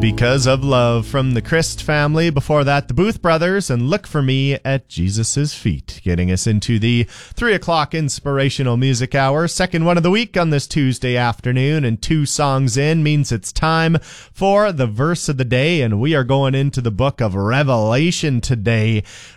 Because of Love from the Christ family. Before that, the Booth Brothers and Look for Me at Jesus' Feet. Getting us into the 3 o'clock inspirational music hour. Second one of the week on this Tuesday afternoon. And 2 songs in means it's time for the verse of the day. And we are going into the book of Revelation today.